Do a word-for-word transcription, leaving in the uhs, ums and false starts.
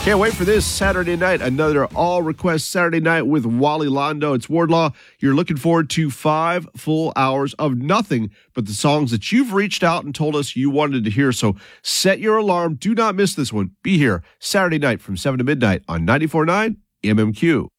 Can't wait for this Saturday night. Another all-request Saturday night with Wally Londo. It's Wardlaw. You're looking forward to five full hours of nothing but the songs that you've reached out and told us you wanted to hear. So set your alarm. Do not miss this one. Be here Saturday night from seven to midnight on ninety-four point nine M M Q.